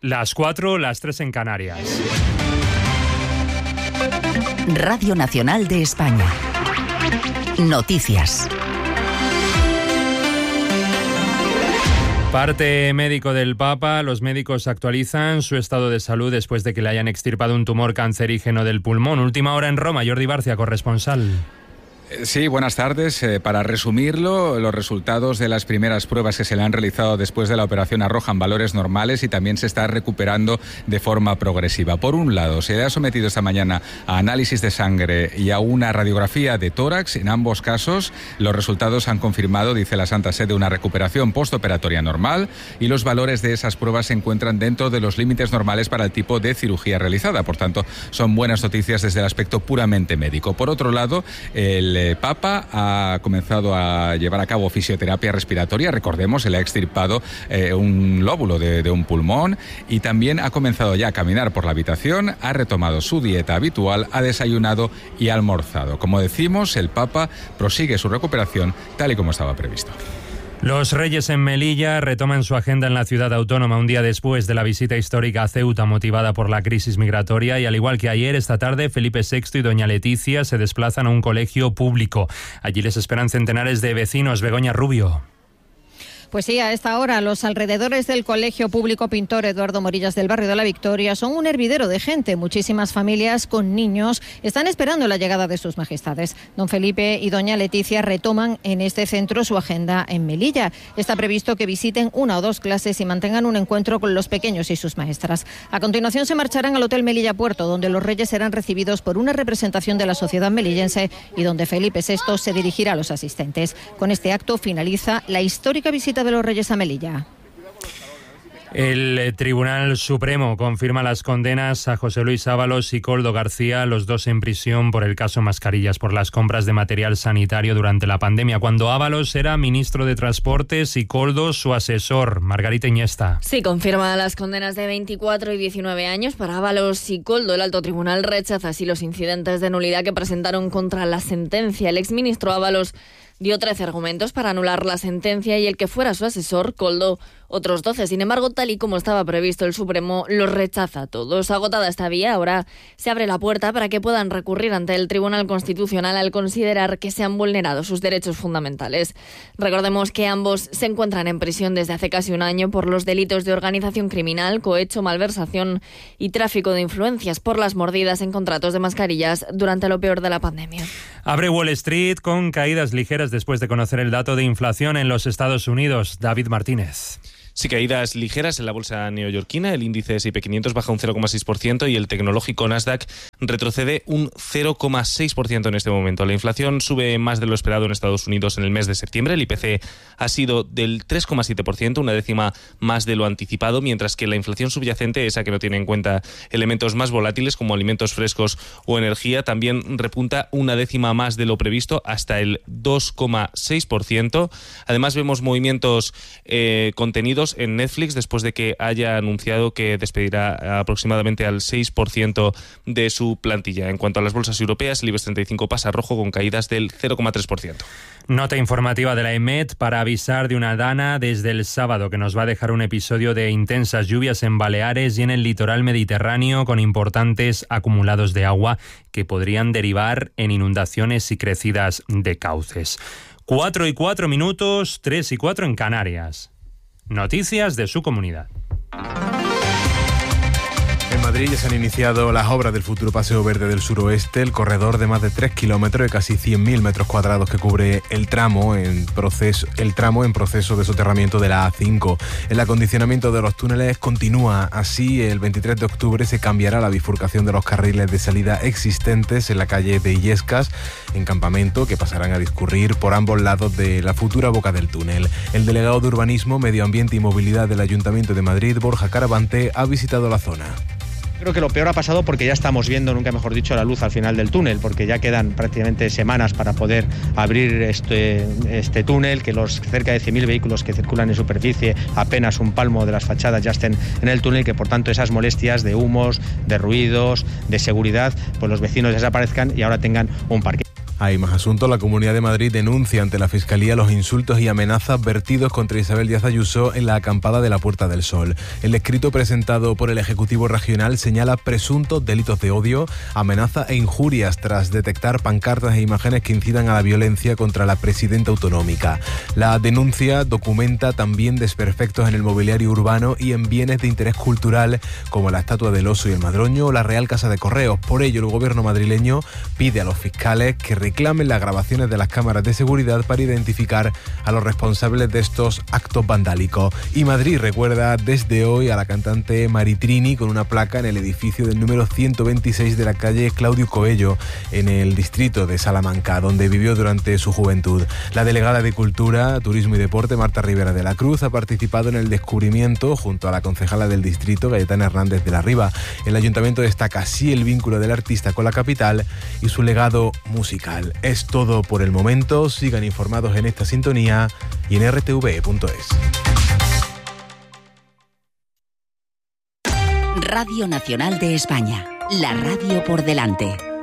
Las 4, las 3 en Canarias. Radio Nacional de España. Noticias. Parte médico del Papa. Los médicos actualizan su estado de salud después de que le hayan extirpado un tumor cancerígeno del pulmón. Última hora en Roma. Jordi Barcia, corresponsal. Sí, buenas tardes. Para resumirlo, los resultados de las primeras pruebas que se le han realizado después de la operación arrojan valores normales y también se está recuperando de forma progresiva. Por un lado, se le ha sometido esta mañana a análisis de sangre y a una radiografía de tórax. En ambos casos, los resultados han confirmado, dice la Santa Sede, una recuperación postoperatoria normal y los valores de esas pruebas se encuentran dentro de los límites normales para el tipo de cirugía realizada. Por tanto, son buenas noticias desde el aspecto puramente médico. Por otro lado, el Papa ha comenzado a llevar a cabo fisioterapia respiratoria. Recordemos, se le ha extirpado un lóbulo de un pulmón y también ha comenzado ya a caminar por la habitación, ha retomado su dieta habitual, ha desayunado y ha almorzado. Como decimos, el Papa prosigue su recuperación tal y como estaba previsto. Los Reyes en Melilla retoman su agenda en la ciudad autónoma un día después de la visita histórica a Ceuta motivada por la crisis migratoria y al igual que ayer, esta tarde Felipe VI y doña Leticia se desplazan a un colegio público. Allí les esperan centenares de vecinos. Begoña Rubio. Pues sí, a esta hora los alrededores del Colegio Público Pintor Eduardo Morillas del barrio de la Victoria son un hervidero de gente. Muchísimas familias con niños están esperando la llegada de sus majestades. Don Felipe y doña Leticia retoman en este centro su agenda en Melilla. Está previsto que visiten 1 o 2 clases y mantengan un encuentro con los pequeños y sus maestras. A continuación se marcharán al Hotel Melilla Puerto, donde los Reyes serán recibidos por una representación de la sociedad melillense y donde Felipe VI se dirigirá a los asistentes. Con este acto finaliza la histórica visita de los Reyes a Melilla. El Tribunal Supremo confirma las condenas a José Luis Ábalos y Koldo García, los dos en prisión por el caso Mascarillas, por las compras de material sanitario durante la pandemia, cuando Ábalos era ministro de Transportes y Koldo su asesor. Margarita Iniesta. Sí, confirma las condenas de 24 y 19 años para Ábalos y Koldo. El alto tribunal rechaza así los incidentes de nulidad que presentaron contra la sentencia. El exministro Ábalos dio 13 argumentos para anular la sentencia y el que fuera su asesor, Koldo, otros 12. Sin embargo, tal y como estaba previsto, el Supremo los rechaza todos. Agotada esta vía, ahora se abre la puerta para que puedan recurrir ante el Tribunal Constitucional al considerar que se han vulnerado sus derechos fundamentales. Recordemos que ambos se encuentran en prisión desde hace casi un año por los delitos de organización criminal, cohecho, malversación y tráfico de influencias por las mordidas en contratos de mascarillas durante lo peor de la pandemia. Abre Wall Street con caídas ligeras después de conocer el dato de inflación en los Estados Unidos. David Martínez. Sí, caídas ligeras en la bolsa neoyorquina. El índice S&P 500 baja un 0,6% y el tecnológico Nasdaq retrocede un 0,6% en este momento. La inflación sube más de lo esperado en Estados Unidos en el mes de septiembre. El IPC ha sido del 3,7%, una décima más de lo anticipado, mientras que la inflación subyacente, esa que no tiene en cuenta elementos más volátiles como alimentos frescos o energía, también repunta una décima más de lo previsto hasta el 2,6%. Además vemos movimientos contenidos en Netflix después de que haya anunciado que despedirá aproximadamente al 6% de su plantilla. En cuanto a las bolsas europeas, el IBEX 35 pasa rojo con caídas del 0,3%. Nota informativa de la EMET para avisar de una dana desde el sábado que nos va a dejar un episodio de intensas lluvias en Baleares y en el litoral mediterráneo con importantes acumulados de agua que podrían derivar en inundaciones y crecidas de cauces. 4:04, 3:04 en Canarias. Noticias de su comunidad. En Madrid ya se han iniciado las obras del futuro Paseo Verde del Suroeste, el corredor de más de 3 kilómetros y casi 100.000 metros cuadrados que cubre el tramo en proceso de soterramiento de la A5. El acondicionamiento de los túneles continúa. Así, el 23 de octubre se cambiará la bifurcación de los carriles de salida existentes en la calle de Illescas, en Campamento, que pasarán a discurrir por ambos lados de la futura boca del túnel. El delegado de Urbanismo, Medio Ambiente y Movilidad del Ayuntamiento de Madrid, Borja Caravante, ha visitado la zona. Creo que lo peor ha pasado porque ya estamos viendo, nunca mejor dicho, la luz al final del túnel, porque ya quedan prácticamente semanas para poder abrir este túnel, que los cerca de 100.000 vehículos que circulan en superficie, apenas un palmo de las fachadas ya estén en el túnel, que por tanto esas molestias de humos, de ruidos, de seguridad, pues los vecinos desaparezcan y ahora tengan un parque. Hay más asuntos. La Comunidad de Madrid denuncia ante la Fiscalía los insultos y amenazas vertidos contra Isabel Díaz Ayuso en la acampada de la Puerta del Sol. El escrito presentado por el Ejecutivo Regional señala presuntos delitos de odio, amenaza e injurias tras detectar pancartas e imágenes que incitan a la violencia contra la presidenta autonómica. La denuncia documenta también desperfectos en el mobiliario urbano y en bienes de interés cultural como la Estatua del Oso y el Madroño o la Real Casa de Correos. Por ello, el gobierno madrileño pide a los fiscales que reclamen las grabaciones de las cámaras de seguridad para identificar a los responsables de estos actos vandálicos. Y Madrid recuerda desde hoy a la cantante Maritrini con una placa en el edificio del número 126 de la calle Claudio Coello, en el distrito de Salamanca, donde vivió durante su juventud. La delegada de Cultura, Turismo y Deporte, Marta Rivera de la Cruz, ha participado en el descubrimiento junto a la concejala del distrito, Cayetana Hernández de la Riva. El ayuntamiento destaca así el vínculo del artista con la capital y su legado musical. Es todo por el momento. Sigan informados en esta sintonía y en rtv.es. Radio Nacional de España, la radio por delante.